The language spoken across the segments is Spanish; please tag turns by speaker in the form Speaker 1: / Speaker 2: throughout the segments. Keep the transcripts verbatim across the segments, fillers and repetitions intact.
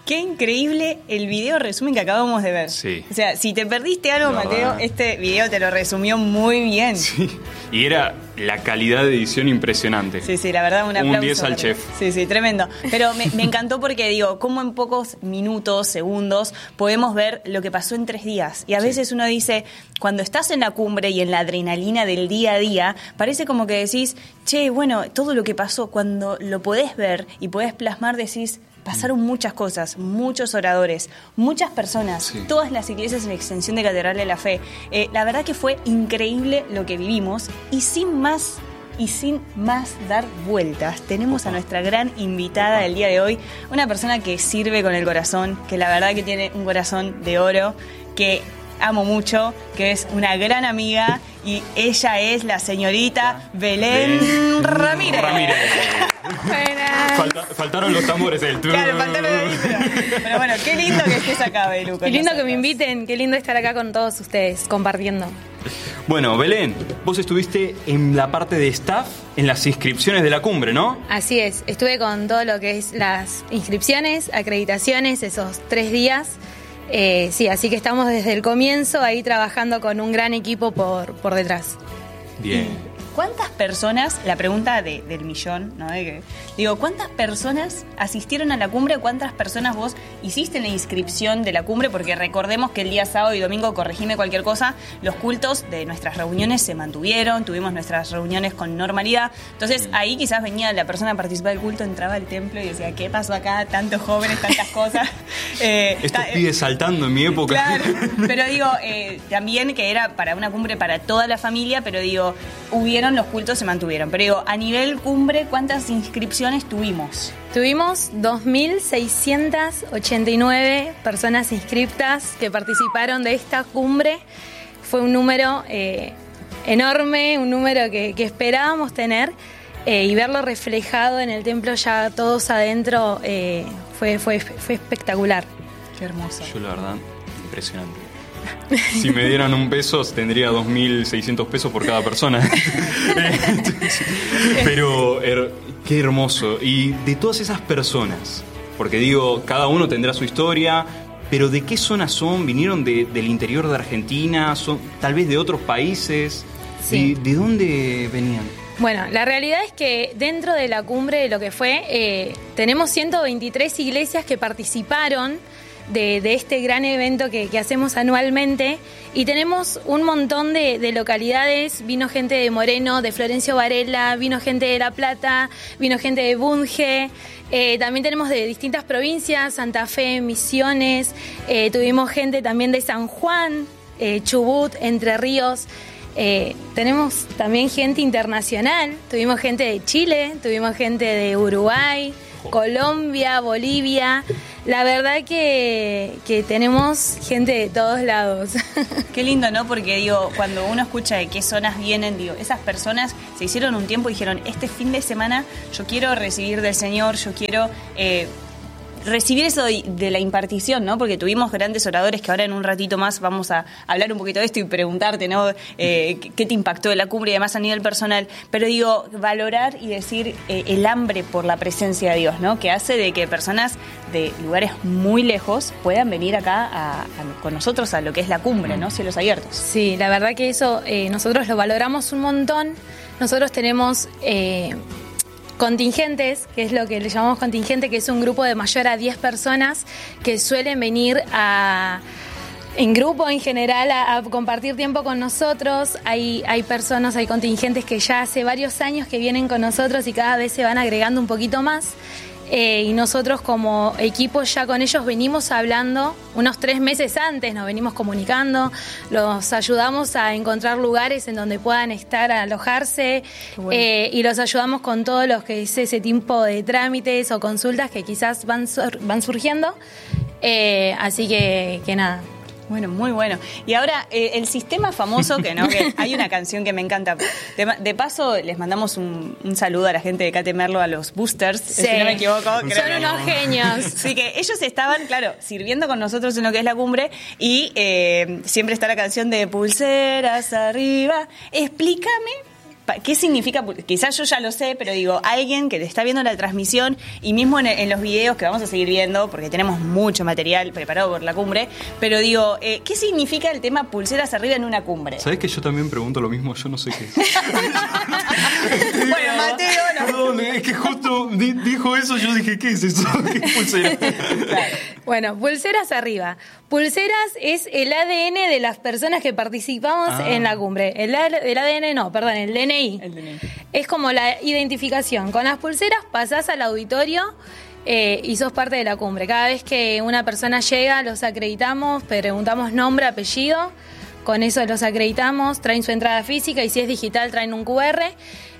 Speaker 1: Qué increíble el video resumen que acabamos de ver.
Speaker 2: Sí.
Speaker 1: O sea, si te perdiste algo,
Speaker 2: La
Speaker 1: Mateo,
Speaker 2: verdad.
Speaker 1: este video te lo resumió muy bien.
Speaker 2: Sí. Y era la calidad de edición impresionante.
Speaker 1: Sí, sí, la verdad, un aplauso.
Speaker 2: Un diez al
Speaker 1: para-
Speaker 2: chef.
Speaker 1: Sí, sí, tremendo. Pero me, me encantó porque, digo, cómo en pocos minutos, segundos, podemos ver lo que pasó en tres días. Y a veces uno dice, cuando estás en la cumbre y en la adrenalina del día a día, parece como que decís, che, bueno, todo lo que pasó, cuando lo podés ver y podés plasmar, decís, pasaron muchas cosas, muchos oradores, muchas personas,
Speaker 2: Sí.
Speaker 1: todas las iglesias en extensión de Catedral de la Fe. Eh, la verdad que fue increíble lo que vivimos y sin más y sin más dar vueltas, tenemos a nuestra gran invitada del día de hoy, una persona que sirve con el corazón, que la verdad que tiene un corazón de oro, que amo mucho, que es una gran amiga y ella es la señorita Belén,
Speaker 2: Belén
Speaker 1: Ramírez.
Speaker 2: Ramírez.
Speaker 3: Buenas.
Speaker 2: Falta- faltaron los tambores. El
Speaker 1: Claro, faltaron ahí, pero, pero bueno, qué lindo que estés acá, Belu. con
Speaker 3: Qué lindo que
Speaker 1: nosotros.
Speaker 3: me inviten, qué lindo estar acá con todos ustedes, compartiendo.
Speaker 2: Bueno, Belén, vos estuviste en la parte de staff en las inscripciones de la cumbre, ¿no?
Speaker 3: Así es, estuve con todo lo que es las inscripciones, acreditaciones, esos tres días. Eh, sí, así que estamos desde el comienzo ahí trabajando con un gran equipo por, por detrás.
Speaker 2: Bien.
Speaker 1: ¿Cuántas personas, la pregunta de- del millón, ¿no? De que- digo, ¿cuántas personas asistieron a la cumbre? ¿Cuántas personas vos hiciste la inscripción de la cumbre? Porque recordemos que el día sábado y domingo, corregime cualquier cosa, los cultos de nuestras reuniones se mantuvieron, tuvimos nuestras reuniones con normalidad. Entonces ahí quizás venía la persona a participar del culto, entraba al templo y decía, ¿qué pasó acá? Tantos jóvenes, tantas cosas. Eh,
Speaker 2: Estos
Speaker 1: ta-
Speaker 2: pibes saltando en mi época.
Speaker 1: Claro, pero digo, eh, también que era para una cumbre para toda la familia, pero digo, hubieron los cultos, se mantuvieron. Pero digo, a nivel cumbre, ¿cuántas inscripciones tuvimos?
Speaker 3: Tuvimos dos mil seiscientas ochenta y nueve personas inscriptas que participaron de esta cumbre. Fue un número eh, enorme, un número que, que esperábamos tener eh, y verlo reflejado en el templo ya todos adentro eh, fue, fue, fue espectacular.
Speaker 1: Qué hermoso.
Speaker 2: Yo la verdad, impresionante. Si me dieran un peso, tendría dos mil seiscientos pesos por cada persona. Pero her- qué hermoso. Y de todas esas personas, porque digo, cada uno tendrá su historia, pero ¿de qué zona son? ¿Vinieron de- del interior de Argentina? ¿Son tal vez de otros países?
Speaker 3: Sí.
Speaker 2: ¿De, de dónde venían?
Speaker 3: Bueno, la realidad es que dentro de la cumbre de lo que fue, eh, tenemos ciento veintitrés iglesias que participaron de, de este gran evento que, que hacemos anualmente y tenemos un montón de, de localidades. Vino gente de Moreno, de Florencio Varela, vino gente de La Plata, vino gente de Bunge. Eh, también tenemos de distintas provincias, Santa Fe, Misiones, eh, tuvimos gente también de San Juan, eh, Chubut, Entre Ríos. Eh, tenemos también gente internacional, tuvimos gente de Chile, tuvimos gente de Uruguay, Colombia, Bolivia. La verdad que, que tenemos gente de todos lados.
Speaker 1: Qué lindo, ¿no? Porque digo, cuando uno escucha de qué zonas vienen, digo, esas personas se hicieron un tiempo y dijeron, este fin de semana yo quiero recibir del Señor, yo quiero eh, recibir eso de, de la impartición, ¿no? Porque tuvimos grandes oradores que ahora en un ratito más vamos a hablar un poquito de esto y preguntarte, ¿no? Eh, ¿Qué te impactó de la cumbre y además a nivel personal? Pero digo, valorar y decir eh, el hambre por la presencia de Dios, ¿no? Que hace de que personas de lugares muy lejos puedan venir acá a, a, con nosotros a lo que es la cumbre, ¿no? Cielos abiertos.
Speaker 3: Sí, la verdad que eso eh, nosotros lo valoramos un montón. Nosotros tenemos eh, contingentes, que es lo que le llamamos contingente, que es un grupo de mayor a diez personas que suelen venir a... en grupo en general a, a compartir tiempo con nosotros. Hay, hay personas, hay contingentes que ya hace varios años que vienen con nosotros y cada vez se van agregando un poquito más. Eh, y nosotros como equipo ya con ellos venimos hablando unos tres meses antes, nos venimos comunicando, los ayudamos a encontrar lugares en donde puedan estar, a alojarse,
Speaker 1: Bueno.
Speaker 3: eh, y los ayudamos con todo lo que es ese tipo de trámites o consultas que quizás van, sur- van surgiendo. Eh, así que, que nada.
Speaker 1: Bueno, muy bueno. Y ahora, eh, el sistema famoso, que no, que hay una canción que me encanta. De, de paso, les mandamos un, un saludo a la gente de Cate Merlo, a los Boosters,
Speaker 3: Sí.
Speaker 1: si no me equivoco.
Speaker 3: Son
Speaker 1: creo que-
Speaker 3: unos genios.
Speaker 1: Sí, que ellos estaban, claro, sirviendo con nosotros en lo que es la cumbre y eh, siempre está la canción de Pulseras Arriba. Explícame ¿qué significa? Quizás yo ya lo sé, pero digo, alguien que te está viendo la transmisión y mismo en, en los videos que vamos a seguir viendo, porque tenemos mucho material preparado por la cumbre, pero digo, eh, ¿qué significa el tema pulseras arriba en una cumbre?
Speaker 2: ¿Sabés que yo también pregunto lo mismo? Yo no sé qué es.
Speaker 1: Bueno, Mateo, no.
Speaker 2: Perdón, es que justo di- dijo eso, yo dije, ¿qué es eso? ¿Qué es pulsera?
Speaker 1: Claro.
Speaker 3: Bueno, pulseras arriba. Pulseras es el A D N de las personas que participamos
Speaker 2: Ah.
Speaker 3: en la cumbre. El, A- el A D N no, perdón, el D N I.
Speaker 1: El D N I.
Speaker 3: Es como la identificación. Con las pulseras pasás al auditorio eh, y sos parte de la cumbre. Cada vez que una persona llega, los acreditamos, preguntamos nombre, apellido. Con eso los acreditamos, traen su entrada física y si es digital traen un Q R.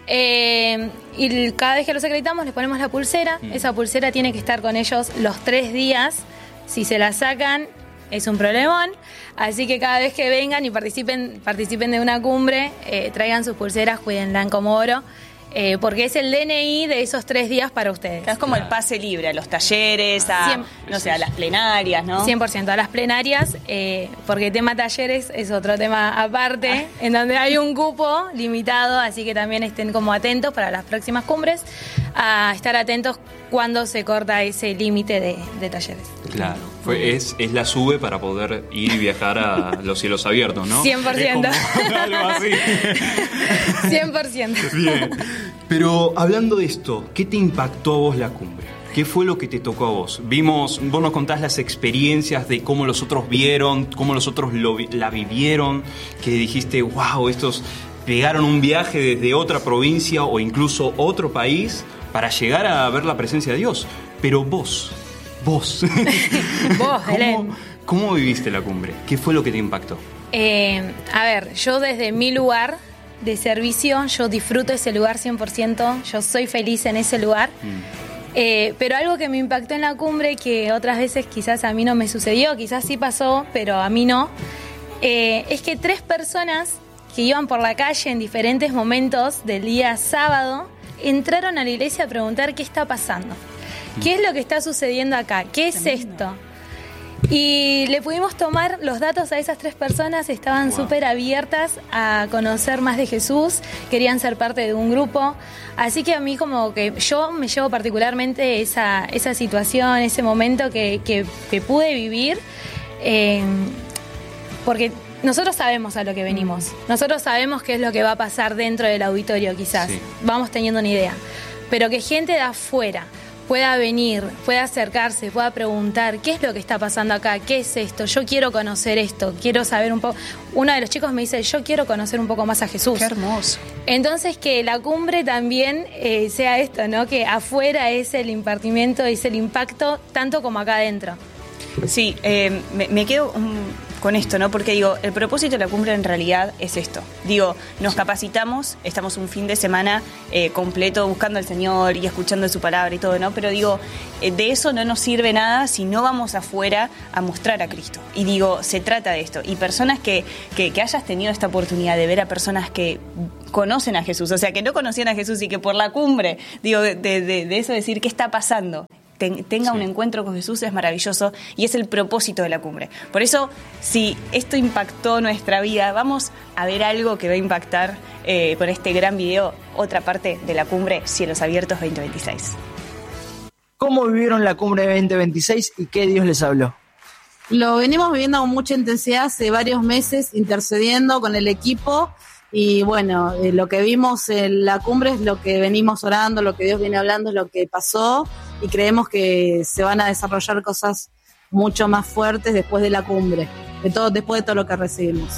Speaker 3: Eh, y cada vez que los acreditamos les ponemos la pulsera. Mm. Esa pulsera tiene que estar con ellos los tres días. Si se la sacan es un problemón. Así que cada vez que vengan y participen, participen de una cumbre, eh, traigan sus pulseras, cuídenla como oro. Eh, porque es el D N I de esos tres días para ustedes.
Speaker 1: Es como el pase libre a los talleres, a,
Speaker 3: Cien-
Speaker 1: no sé, a las plenarias, ¿no?
Speaker 3: cien por ciento a las plenarias, eh, porque el tema talleres es otro tema aparte, en donde hay un cupo limitado, así que también estén como atentos para las próximas cumbres, a estar atentos cuando se corta ese límite de, de talleres.
Speaker 2: Claro, fue, es, es la sube para poder ir y viajar a los cielos abiertos, ¿no?
Speaker 3: cien por ciento.
Speaker 2: Es como algo así.
Speaker 3: cien por ciento.
Speaker 2: Bien, pero hablando de esto, ¿qué te impactó a vos la cumbre? ¿Qué fue lo que te tocó a vos? Vimos, vos nos contás las experiencias de cómo los otros vieron, cómo los otros lo, la vivieron, que dijiste, wow, estos pegaron un viaje desde otra provincia o incluso otro país para llegar a ver la presencia de Dios. Pero vos, vos,
Speaker 3: Vos, Belén.
Speaker 2: ¿cómo, ¿cómo viviste la cumbre? ¿Qué fue lo que te impactó?
Speaker 3: Eh, a ver, yo desde mi lugar de servicio, yo disfruto ese lugar cien por ciento, yo soy feliz en ese lugar. Mm. Eh, pero algo que me impactó en la cumbre, que otras veces quizás a mí no me sucedió, quizás sí pasó, pero a mí no, eh, es que tres personas que iban por la calle en diferentes momentos del día sábado entraron a la iglesia a preguntar qué está pasando, qué es lo que está sucediendo acá, qué es esto. Y le pudimos tomar los datos a esas tres personas, estaban
Speaker 2: Wow.
Speaker 3: súper abiertas a conocer más de Jesús, querían ser parte de un grupo, así que a mí como que yo me llevo particularmente esa, esa situación, ese momento que, que, que pude vivir, eh, porque nosotros sabemos a lo que venimos, nosotros sabemos qué es lo que va a pasar dentro del auditorio quizás,
Speaker 2: Sí.
Speaker 3: vamos teniendo una idea, pero que gente de afuera pueda venir, pueda acercarse, pueda preguntar qué es lo que está pasando acá, qué es esto, yo quiero conocer esto, quiero saber un poco. Uno de los chicos me dice, yo quiero conocer un poco más a Jesús.
Speaker 1: Qué hermoso.
Speaker 3: Entonces que la cumbre también eh, sea esto, ¿no? Que afuera es el impartimiento, es el impacto, tanto como acá adentro.
Speaker 1: Sí, eh, me, me quedo um, con esto, ¿no? Porque digo, el propósito de la cumbre en realidad es esto. Digo, nos capacitamos, estamos un fin de semana eh, completo buscando al Señor y escuchando su palabra y todo, ¿no? Pero digo, eh, de eso no nos sirve nada si no vamos afuera a mostrar a Cristo. Y digo, se trata de esto. Y personas que, que, que hayas tenido esta oportunidad de ver a personas que conocen a Jesús, o sea, que no conocían a Jesús y que por la cumbre, digo, de, de, de eso decir, ¿qué está pasando? Tenga un encuentro con Jesús es maravilloso y es el propósito de la cumbre. Por eso, si esto impactó nuestra vida, vamos a ver algo que va a impactar eh, con este gran video, otra parte de la cumbre Cielos Abiertos veinte veintiséis.
Speaker 4: ¿Cómo vivieron la cumbre veinte veintiséis y qué Dios les habló?
Speaker 5: Lo venimos viviendo con mucha intensidad hace varios meses, intercediendo con el equipo. Y bueno, eh, lo que vimos en la cumbre es lo que venimos orando, lo que Dios viene hablando es lo que pasó y creemos que se van a desarrollar cosas mucho más fuertes después de la cumbre, de todo, después de todo lo que recibimos.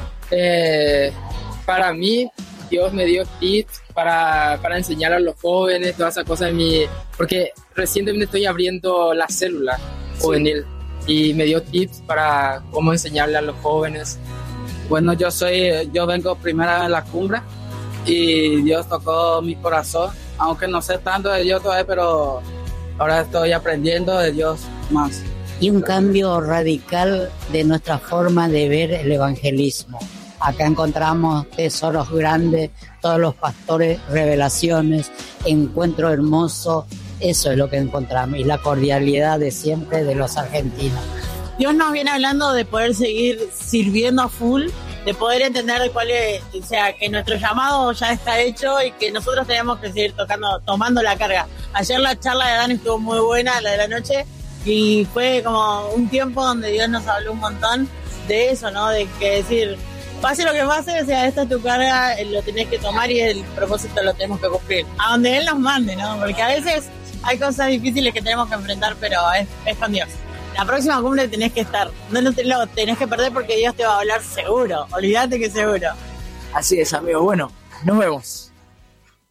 Speaker 6: Eh, para mí, Dios me dio tips para, para enseñar a los jóvenes, todas esas cosas, en mi, porque recientemente estoy abriendo la célula juvenil y me dio tips para cómo enseñarle a los jóvenes.
Speaker 7: Bueno, yo soy, yo vengo primera en la cumbre y Dios tocó mi corazón, aunque no sé tanto de Dios todavía, pero ahora estoy aprendiendo de Dios más.
Speaker 8: Y un cambio radical de nuestra forma de ver el evangelismo. Acá encontramos tesoros grandes, todos los pastores, revelaciones, encuentro hermoso, eso es lo que encontramos, y la cordialidad de siempre de los argentinos.
Speaker 9: Dios nos viene hablando de poder seguir sirviendo a full, de poder entender cuál es, o sea, que nuestro llamado ya está hecho y que nosotros tenemos que seguir tocando, tomando la carga. Ayer la charla de Dan estuvo muy buena, la de la noche, y fue como un tiempo donde Dios nos habló un montón de eso, ¿no? De que decir, pase lo que pase, o sea, esta es tu carga, lo tenés que tomar y el propósito lo tenemos que cumplir. A donde Él nos mande, ¿no? Porque a veces hay cosas difíciles que tenemos que enfrentar, pero es, es con Dios. La próxima cumbre tenés que estar, no, no te lo tenés que perder porque Dios te va a hablar seguro, olvídate que seguro.
Speaker 4: Así es, amigo. Bueno, nos vemos.